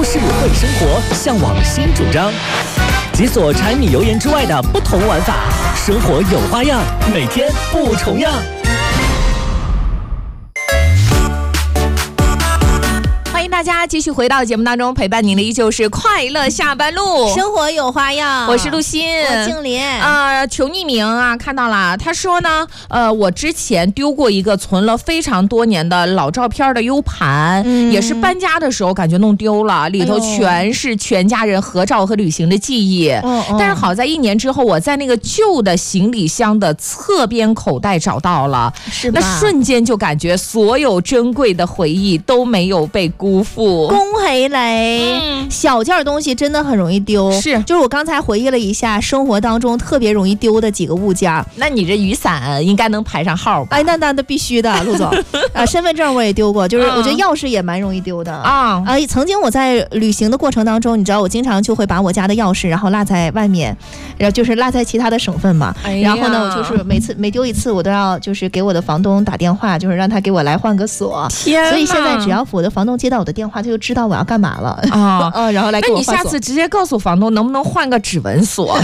市会生活向往新主张，解锁柴米油盐之外的不同玩法，生活有花样，每天不重样。 欢迎大家继续回到节目当中，陪伴您的依旧是快乐下班路， 生活有花样。 我是陆欣， 我静林。 求匿名啊，看到了，他说呢，我之前丢过一个存了非常多年的老照片的 U 盘，也是搬家的时候感觉弄丢了，里头全是全家人合照和旅行的记忆。但是好在1年之后，我在那个旧的行李箱的侧边口袋找到了， 是吧？ 那瞬间就感觉所有珍贵的回忆都没有被辜负。 恭喜雷，小件东西真的很容易丢。 是， 就是我刚才回忆了一下，生活当中特别容易丢的几个物件。 那你这雨伞应该能排上号吧？ 哎，那必须的，陆总。身份证我也丢过，就是我觉得钥匙也蛮容易丢的啊。曾经我在旅行的过程当中，你知道我经常就会把我家的钥匙然后落在外面，然后就是落在其他的省份嘛。然后呢，我就是每丢一次，我都要就是给我的房东打电话，就是让他给我来换个锁。 天， 所以现在只要我的房东接到我的电话，他就知道我要干嘛了啊。然后来给我换锁。 那你下次直接告诉房东，能不能换个指纹锁？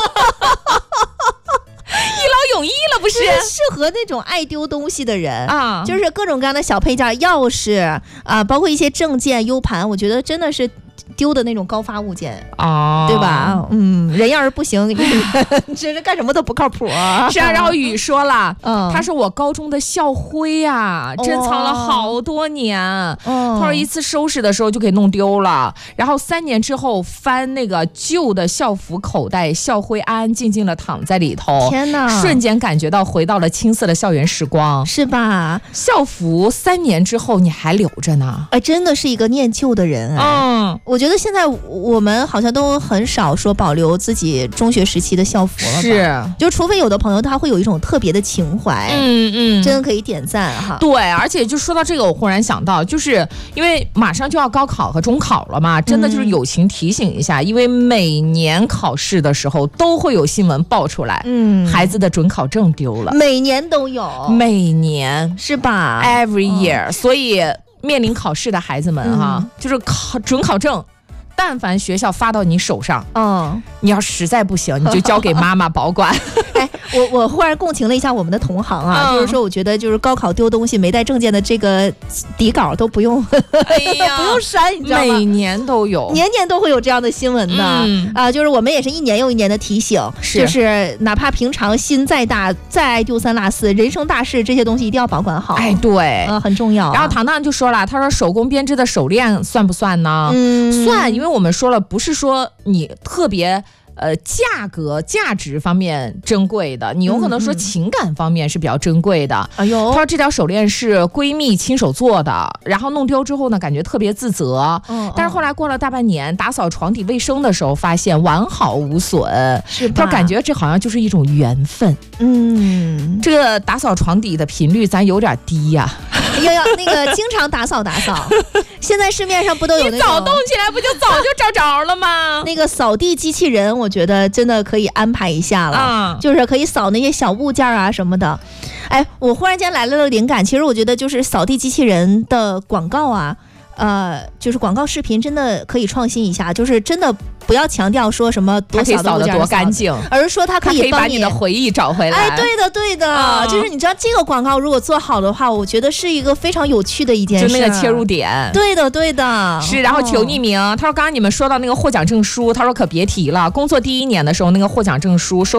一劳永逸了，不是？ 适合那种爱丢东西的人啊， 就是各种各样的小配件，钥匙啊，包括一些证件、U 盘，我觉得真的是丢的那种高发物件啊，对吧？人要是不行，这是干什么都不靠谱啊。 是啊，然后雨说了，他说我高中的校徽啊，珍藏了好多年。他说一次收拾的时候就给弄丢了，然后3年之后翻那个旧的校服口袋，校徽安安静静的躺在里头。 天哪！ 瞬间感觉到回到了青涩的校园时光， 是吧？ 校服3年之后你还留着呢？ 哎，真的是一个念旧的人我觉得现在我们好像都很少说保留自己中学时期的校服了吧？ 是， 就除非有的朋友他会有一种特别的情怀，真的可以点赞哈。 对，而且就说到这个，我忽然想到，就是因为马上就要高考和中考了嘛，真的就是友情提醒一下，因为每年考试的时候都会有新闻爆出来，孩子的准考证丢了， 每年都有， 每年是吧 ？Every year，所以面临考试的孩子们哈，就是准考证。但凡学校发到你手上，你要实在不行，你就交给妈妈保管。 哎，我忽然共情了一下我们的同行啊，就是说，我觉得就是高考丢东西没带证件的这个底稿都不用，不用删，你知道吗？ 每年都有， 年年都会有这样的新闻的就是我们也是1年又1年的提醒，就是哪怕平常心再大，再爱丢三落四，人生大事这些东西一定要保管好。 哎，对， 很重要。 然后糖糖就说了，他说手工编织的手链算不算呢？算，因为我们说了，不是说你特别价值方面珍贵的，你有可能说情感方面是比较珍贵的。他说这条手链是闺蜜亲手做的，然后弄丢之后呢，感觉特别自责。但是后来过了大半年，打扫床底卫生的时候，发现完好无损。 是吧？ 他说感觉这好像就是一种缘分。这个打扫床底的频率咱有点低呀。 要那个经常打扫。现在市面上不都有那种， 你早动起来不就早就找着了吗？ 那个扫地机器人，我觉得真的可以安排一下了，就是可以扫那些小物件啊什么的。哎，我忽然间来了灵感，其实我觉得就是扫地机器人的广告啊，就是广告视频真的可以创新一下，就是真的不要强调说什么多小的物件多干净， 而是说它可以把你的回忆找回来。 哎，对的，就是你知道这个广告如果做好的话，我觉得是一个非常有趣的一件事， 就那个切入点。 对的， 是。然后求匿名，他说刚刚你们说到那个获奖证书，他说可别提了，工作第1年的时候那个获奖证书收